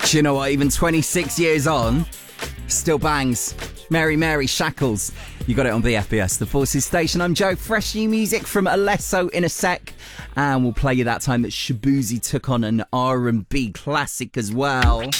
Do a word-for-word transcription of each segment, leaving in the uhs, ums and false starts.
Do you know what? Even twenty-six years on, still bangs. Mary Mary Shackles. You got it on B F B S, the Forces Station. I'm Joe. Fresh new music from Alesso in a sec. And we'll play you that time that Shaboozey took on an R and B classic as well.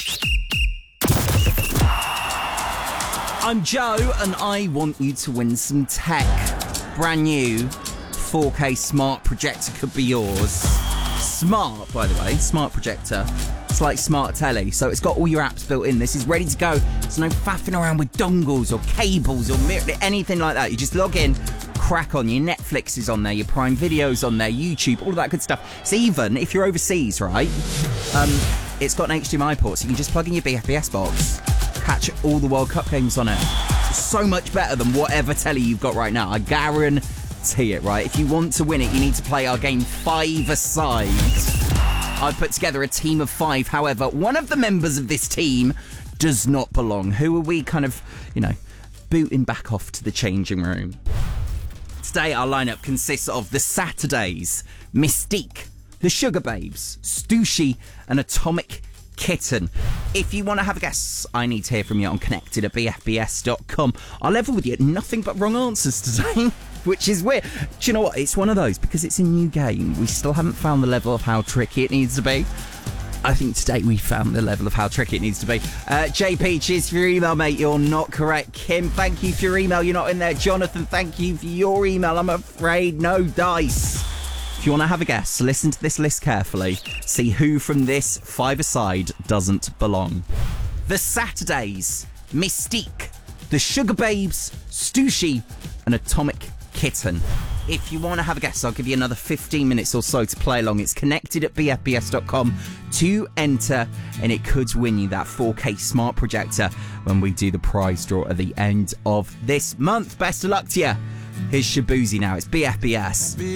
I'm Joe, and I want you to win some tech. Brand new four K smart projector could be yours. Smart, by the way, smart projector. It's like smart telly, so it's got all your apps built in. This is ready to go. There's no faffing around with dongles or cables or mirror, anything like that. You just log in, crack on. Your Netflix is on there, your Prime Video's on there, YouTube, all of that good stuff. So even if you're overseas, right, um, it's got an H D M I port, so you can just plug in your B F B S box, catch all the World Cup games on it. It's so much better than whatever telly you've got right now. I guarantee it, right? If you want to win it, you need to play our game five-a-side. I've put together a team of five. However, one of the members of this team does not belong. Who are we kind of, you know, booting back off to the changing room? Today, our lineup consists of the Saturdays, Mystique, the Sugar Babes, Stussy, and Atomic Kitten. If you want to have a guess, I need to hear from you on connected at b f b s dot com. I'll level with you, nothing but wrong answers today, which is weird. Do you know what? It's one of those, because it's a new game, we still haven't found the level of how tricky it needs to be. I think today we found the level of how tricky it needs to be. Uh, J P, cheers for your email, mate. You're not correct. Kim, thank you for your email. You're not in there. Jonathan, thank you for your email. I'm afraid no dice. If you want to have a guess, listen to this list carefully. See who from this five-a-side doesn't belong. The Saturdays, Mystique, the Sugar Babes, Stussy, and Atomic Kitten. If you want to have a guess, I'll give you another fifteen minutes or so to play along. It's connected at b f b s dot com to enter, and it could win you that four K smart projector when we do the prize draw at the end of this month. Best of luck to you. Here's Shaboozey now. It's B F B S.